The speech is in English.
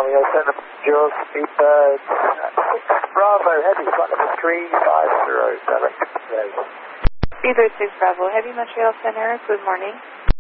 Romeo 7, Jules, Speedbird, 6 Bravo, Heavy, flight number 3507. Speedbird 6 Bravo, Heavy, Montreal Center, good morning.